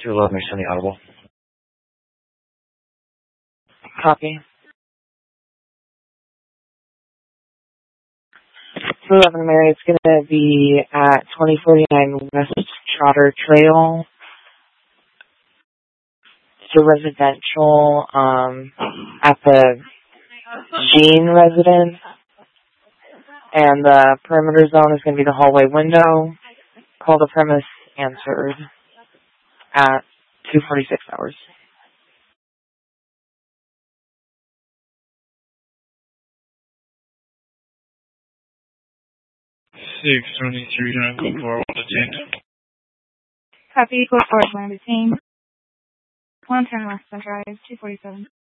211 Sunny Audible. Copy. 211 Mary, it's going to be at 2049 West Trotter Trail. It's a residential at the Jean residence. And the perimeter zone is going to be the hallway window. Call the premise answered at 2:46 hours. 623 go forward to 10. Copy, go forward, land team. 110 West Drive, 247.